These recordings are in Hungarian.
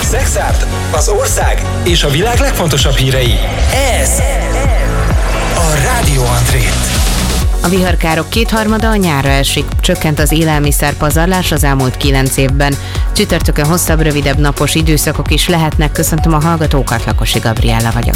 Szexárd, az ország és a világ legfontosabb hírei. Ez a Rádió André. A viharkárok kétharmada a nyárra esik. Csökkent az élelmiszerpazarlás az elmúlt 9 évben. Csütörtökön hosszabb, rövidebb napos időszakok is lehetnek. Köszöntöm a hallgatókat, Lakosi Gabriella vagyok.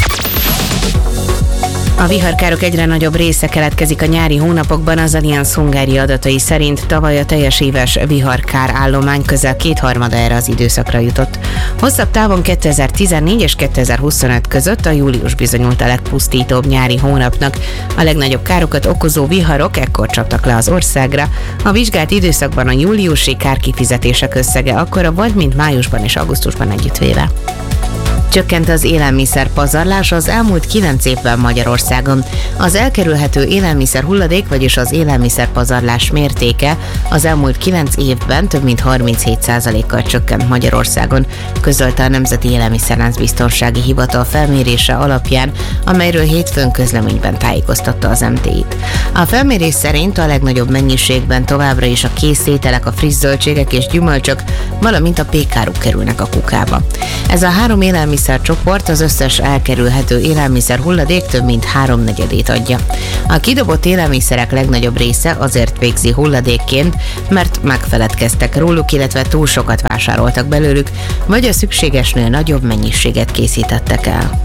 A viharkárok egyre nagyobb része keletkezik a nyári hónapokban. Az Allianz Hungária adatai szerint tavaly a teljes éves viharkár állomány közel kétharmada erre az időszakra jutott. Hosszabb távon 2014 és 2025 között a július bizonyult a legpusztítóbb nyári hónapnak. A legnagyobb károkat okozó viharok ekkor csaptak le az országra. A vizsgált időszakban a júliusi kárkifizetések összege akkora volt, mint májusban és augusztusban együttvéve. Csökkent az élelmiszer pazarlás az elmúlt 9 évben Magyarországon. Az elkerülhető élelmiszer hulladék, vagyis az élelmiszer pazarlás mértéke az elmúlt 9 évben több mint 37%-kal csökkent Magyarországon, közölte a Nemzeti Élelmiszerláncbiztonsági Hivatal felmérése alapján, amelyről hétfőn közleményben tájékoztatta az MTI-t. A felmérés szerint a legnagyobb mennyiségben továbbra is a kész ételek, a friss zöldségek és gyümölcsök, valamint a pékáruk kerülnek a kukába. Ez a három élelmiszercsoport az összes elkerülhető élelmiszer hulladék több mint 3/4-ét adja. A kidobott élelmiszerek legnagyobb része azért végzi hulladékként, mert megfeledkeztek róluk, illetve túl sokat vásároltak belőlük, vagy a szükségesnél nagyobb mennyiséget készítettek el.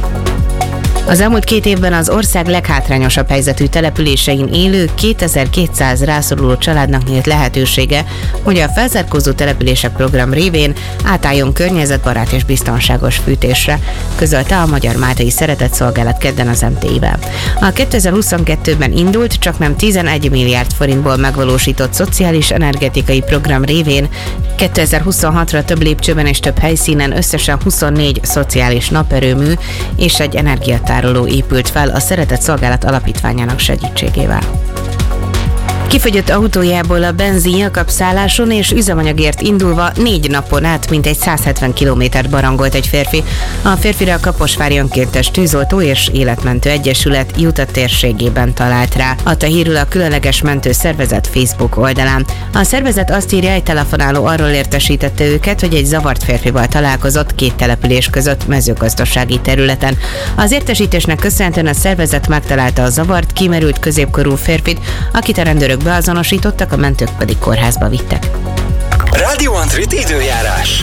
Az elmúlt 2 évben az ország leghátrányosabb helyzetű településein élő 2200 rászoruló családnak nyílt lehetősége, hogy a felzárkózó települések program révén átálljon környezetbarát és biztonságos fűtésre, közölte a Magyar Máltai Szeretetszolgálat kedden az MTI-vel. A 2022-ben indult, csaknem 11 milliárd forintból megvalósított szociális energetikai program révén 2026-ra több lépcsőben és több helyszínen összesen 24 szociális naperőmű és egy energiatároló épült fel a Szeretetszolgálat alapítványának segítségével. Kifogyott autójából a benzin Jakab-szálláson és üzemanyagért indulva 4 napon át mintegy 170 kilométert barangolt egy férfi. A férfire a Kaposvári Önkéntes Tűzoltó és Életmentő Egyesület Juta térségében talált rá, adta hírül a Különleges Mentő Szervezet Facebook oldalán. A szervezet azt írja, egy telefonáló arról értesítette őket, hogy egy zavart férfival találkozott 2 település között mezőgazdasági területen. Az értesítésnek köszönhetően a szervezet megtalálta a zavart, kimerült középkorú férfit, akit a rendőrök beazonosítottak, a mentők pedig kórházba vittek. Rádió André időjárás.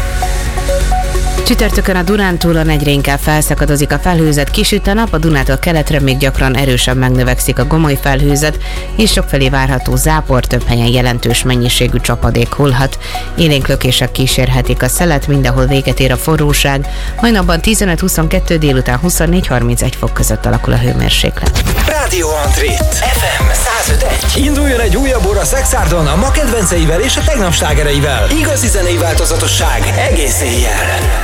Csütörtökön a Dunántúlon egyre inkább felszakadozik a felhőzet, kisüt a nap, a Dunától keletre még gyakran erősen megnövekszik a gomoly felhőzet, és sokfelé várható zápor, több helyen jelentős mennyiségű csapadék hullhat. Élénk lökések kísérhetik a szelet, mindenhol véget ér a forróság, majd napban 15-22, délután 24-31 fok között alakul a hőmérséklet. Rádió André FM 105.1. Induljon egy újabb óra Szexárdon a ma kedvenceivel és a tegnap slágereivel. Igazi zenei változatosság egész éjjel.